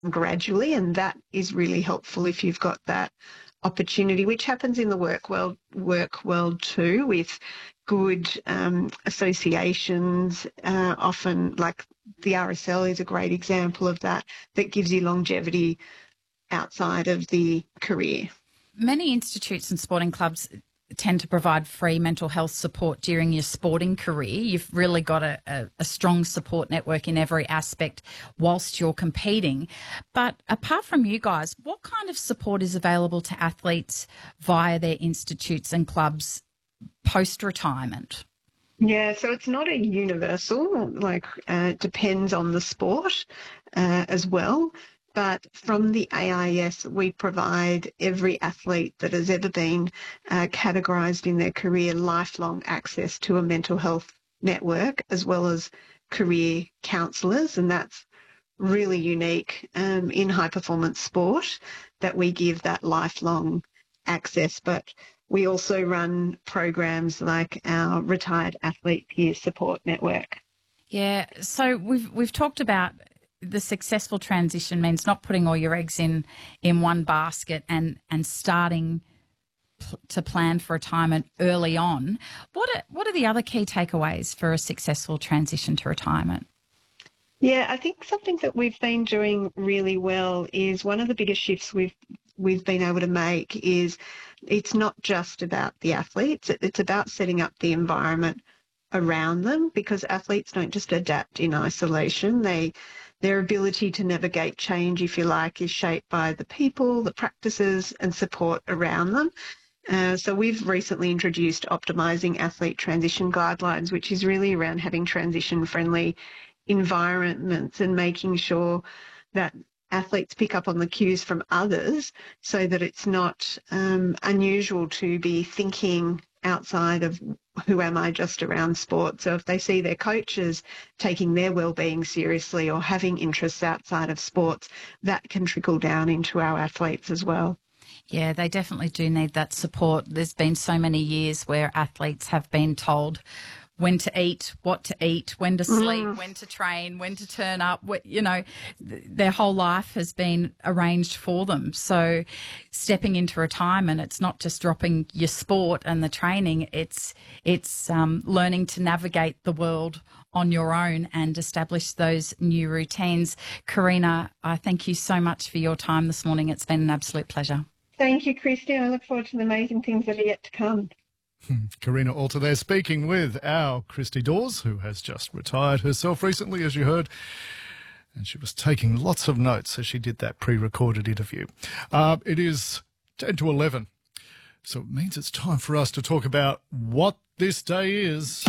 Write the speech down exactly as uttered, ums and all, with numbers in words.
gradually, and that is really helpful if you've got that opportunity, which happens in the work world, work world too, with good um, associations, uh, often like the R S L is a great example of that, that gives you longevity outside of the career. Many institutes and sporting clubs tend to provide free mental health support during your sporting career. You've really got a, a, a strong support network in every aspect whilst you're competing. But apart from you guys, what kind of support is available to athletes via their institutes and clubs post-retirement? Yeah, so it's not a universal, like uh, it depends on the sport uh, as well. But from the A I S, we provide every athlete that has ever been uh, categorised in their career lifelong access to a mental health network, as well as career counsellors. And that's really unique um, in high performance sport, that we give that lifelong access. But we also run programs like our Retired Athlete Peer Support Network. Yeah, so we've we've talked about the successful transition means not putting all your eggs in in one basket and and starting pl- to plan for retirement early on. What are, what are the other key takeaways for a successful transition to retirement? Yeah, I think something that we've been doing really well is one of the biggest shifts we've we've been able to make is it's not just about the athletes, it's about setting up the environment around them, because athletes don't just adapt in isolation. They their ability to navigate change, if you like, is shaped by the people, the practices and support around them. Uh, so we've recently introduced optimising athlete transition guidelines, which is really around having transition-friendly environments and making sure that athletes pick up on the cues from others, so that it's not um, unusual to be thinking outside of who am I just around sport. So if they see their coaches taking their well-being seriously or having interests outside of sports, that can trickle down into our athletes as well. Yeah, they definitely do need that support. There's been so many years where athletes have been told when to eat, what to eat, when to sleep, mm. when to train, when to turn up. You know, th- their whole life has been arranged for them. So stepping into retirement, it's not just dropping your sport and the training, it's it's um, learning to navigate the world on your own and establish those new routines. Karina, I thank you so much for your time this morning. It's been an absolute pleasure. Thank you, Christy. I look forward to the amazing things that are yet to come. Karina Alter there, speaking with our Christy Dawes, who has just retired herself recently, as you heard. And she was taking lots of notes as she did that pre-recorded interview. Uh, it is ten to eleven. So it means it's time for us to talk about what this day is.